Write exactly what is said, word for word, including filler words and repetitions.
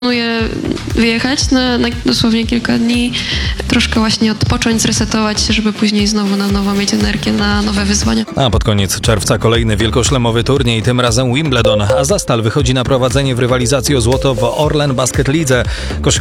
Planuję wyjechać na, na dosłownie kilka dni, troszkę właśnie odpocząć, zresetować się, żeby później znowu na nowo mieć energię na nowe wyzwania. A pod koniec czerwca kolejny wielkoszlemowy turniej, tym razem Wimbledon, a Zastal wychodzi na prowadzenie w rywalizacji o złoto w Orlen Basket Lidze.